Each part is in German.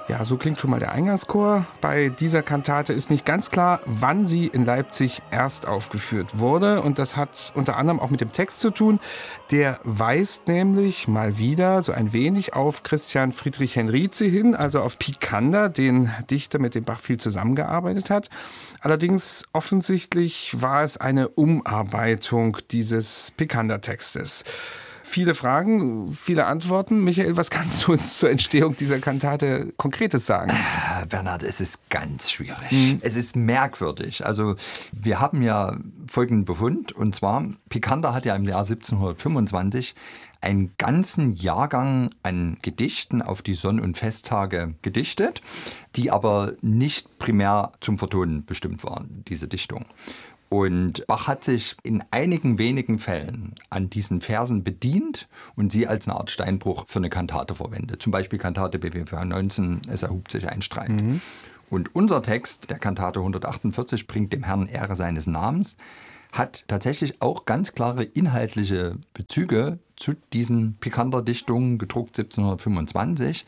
Ja, so klingt schon mal der Eingangschor. Bei dieser Kantate ist nicht ganz klar, wann sie in Leipzig erst aufgeführt wurde. Und das hat unter anderem auch mit dem Text zu tun. Der weist nämlich mal wieder so ein wenig auf Christian Friedrich Henrizi hin, also auf Picander, den Dichter, mit dem Bach viel zusammengearbeitet hat. Allerdings offensichtlich war es eine Umarbeitung dieses Picander-Textes. Viele Fragen, viele Antworten. Michael, was kannst du uns zur Entstehung dieser Kantate Konkretes sagen? Bernhard, es ist ganz schwierig. Es ist merkwürdig. Also wir haben ja folgenden Befund, und zwar Picander hat ja im Jahr 1725 einen ganzen Jahrgang an Gedichten auf die Sonn- und Festtage gedichtet, die aber nicht primär zum Vertonen bestimmt waren, diese Dichtung. Und Bach hat sich in einigen wenigen Fällen an diesen Versen bedient und sie als eine Art Steinbruch für eine Kantate verwendet. Zum Beispiel Kantate BWV 19, es erhubt sich ein Streit. Und unser Text, der Kantate 148, bringt dem Herrn Ehre seines Namens, hat tatsächlich auch ganz klare inhaltliche Bezüge zu diesen Picander-Dichtungen, gedruckt 1725.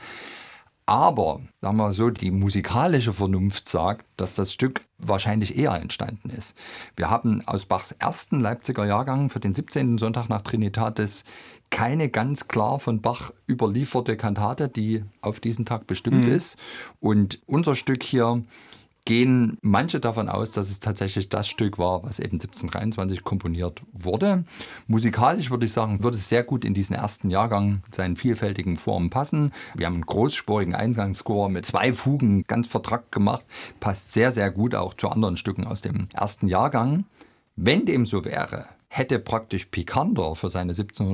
Aber, sagen wir so, die musikalische Vernunft sagt, dass das Stück wahrscheinlich eher entstanden ist. Wir haben aus Bachs ersten Leipziger Jahrgang für den 17. Sonntag nach Trinitatis keine ganz klar von Bach überlieferte Kantate, die auf diesen Tag bestimmt ist. Und unser Stück hier gehen manche davon aus, dass es tatsächlich das Stück war, was eben 1723 komponiert wurde. Musikalisch würde ich sagen, würde es sehr gut in diesen ersten Jahrgang mit seinen vielfältigen Formen passen. Wir haben einen großspurigen Eingangschor mit 2 Fugen ganz vertrackt gemacht. Passt sehr, sehr gut auch zu anderen Stücken aus dem ersten Jahrgang. Wenn dem so wäre, hätte praktisch Picander für seine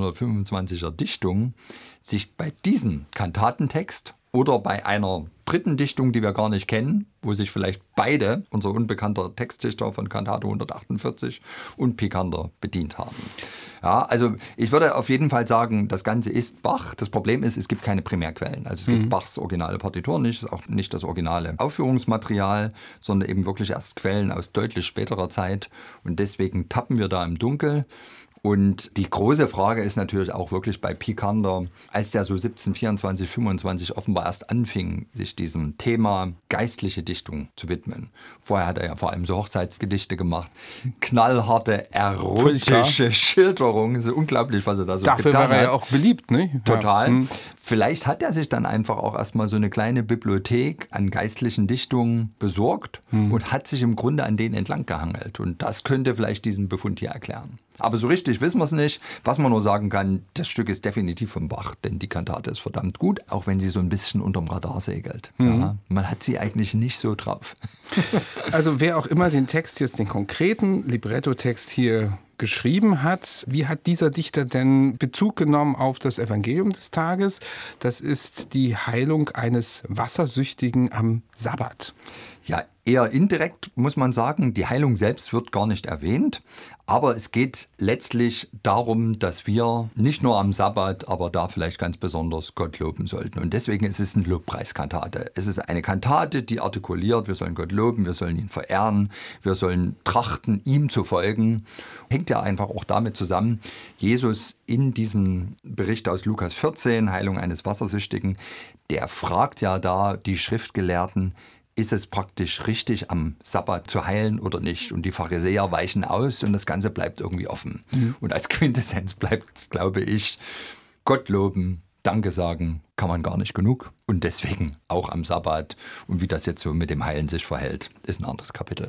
1725er Dichtung sich bei diesem Kantatentext oder bei einer dritten Dichtung, die wir gar nicht kennen, wo sich vielleicht beide, unser unbekannter Textdichter von Kantate 148 und Picander, bedient haben. Ja, also ich würde auf jeden Fall sagen, das Ganze ist Bach. Das Problem ist, es gibt keine Primärquellen. Also es gibt Bachs originale Partitur nicht, ist auch nicht das originale Aufführungsmaterial, sondern eben wirklich erst Quellen aus deutlich späterer Zeit. Und deswegen tappen wir da im Dunkel. Und die große Frage ist natürlich auch wirklich bei Picander, als der so 1724, 25 offenbar erst anfing, sich diesem Thema geistliche Dichtung zu widmen. Vorher hat er ja vor allem so Hochzeitsgedichte gemacht. Knallharte, erotische Schilderungen. Es ist unglaublich, was er da so getan hat. Dafür war er ja auch beliebt, ne? Total. Ja. Vielleicht hat er sich dann einfach auch erstmal so eine kleine Bibliothek an geistlichen Dichtungen besorgt und hat sich im Grunde an denen entlang gehangelt. Und das könnte vielleicht diesen Befund hier erklären. Aber so richtig wissen wir es nicht. Was man nur sagen kann, das Stück ist definitiv von Bach, denn die Kantate ist verdammt gut, auch wenn sie so ein bisschen unterm Radar segelt. Ja, man hat sie eigentlich nicht so drauf. Also wer auch immer den Text jetzt, den konkreten Libretto-Text hier geschrieben hat, wie hat dieser Dichter denn Bezug genommen auf das Evangelium des Tages? Das ist die Heilung eines Wassersüchtigen am Sabbat. Ja, eher indirekt muss man sagen, die Heilung selbst wird gar nicht erwähnt. Aber es geht letztlich darum, dass wir nicht nur am Sabbat, aber da vielleicht ganz besonders Gott loben sollten. Und deswegen ist es eine Lobpreiskantate. Es ist eine Kantate, die artikuliert, wir sollen Gott loben, wir sollen ihn verehren, wir sollen trachten, ihm zu folgen. Hängt ja einfach auch damit zusammen, Jesus in diesem Bericht aus Lukas 14, Heilung eines Wassersüchtigen, der fragt ja da die Schriftgelehrten, ist es praktisch richtig, am Sabbat zu heilen oder nicht? Und die Pharisäer weichen aus und das Ganze bleibt irgendwie offen. Und als Quintessenz bleibt, glaube ich, Gott loben, Danke sagen, kann man gar nicht genug. Und deswegen auch am Sabbat. Und wie das jetzt so mit dem Heilen sich verhält, ist ein anderes Kapitel.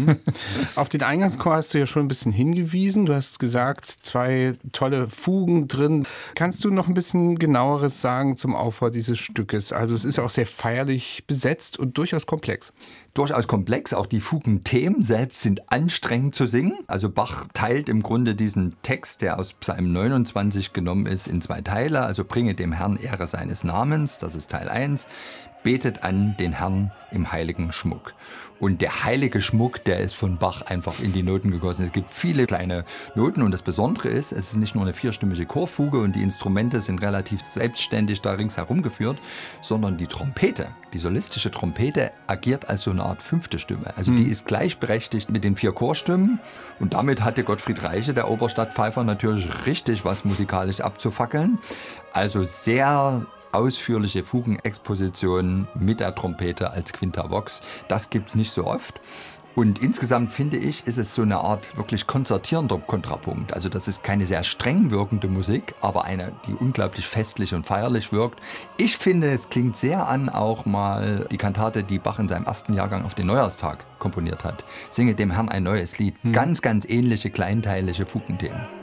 Auf den Eingangschor hast du ja schon ein bisschen hingewiesen. Du hast gesagt, 2 tolle Fugen drin. Kannst du noch ein bisschen genaueres sagen zum Aufbau dieses Stückes? Also es ist auch sehr feierlich besetzt und durchaus komplex. Durchaus komplex. Auch die Fugenthemen selbst sind anstrengend zu singen. Also Bach teilt im Grunde diesen Text, der aus Psalm 29 genommen ist, in 2 Teile. Also bringe dem Herrn Ehre seines Namens, das ist Teil 1. Betet an den Herrn im heiligen Schmuck. Und der heilige Schmuck, der ist von Bach einfach in die Noten gegossen. Es gibt viele kleine Noten und das Besondere ist, es ist nicht nur eine 4-stimmige Chorfuge und die Instrumente sind relativ selbstständig da ringsherum geführt, sondern die Trompete, die solistische Trompete agiert als so eine Art 5. Stimme. Also die ist gleichberechtigt mit den 4 Chorstimmen und damit hatte Gottfried Reiche, der Oberstadtpfeifer, natürlich richtig was musikalisch abzufackeln. Also sehr ausführliche Fugenexposition mit der Trompete als Quinta Vox. Das gibt es nicht so oft. Und insgesamt finde ich, ist es so eine Art wirklich konzertierender Kontrapunkt. Also das ist keine sehr streng wirkende Musik, aber eine, die unglaublich festlich und feierlich wirkt. Ich finde, es klingt sehr an auch mal die Kantate, die Bach in seinem ersten Jahrgang auf den Neujahrstag komponiert hat. Singe dem Herrn ein neues Lied. Ganz, ganz ähnliche kleinteilige Fugenthemen.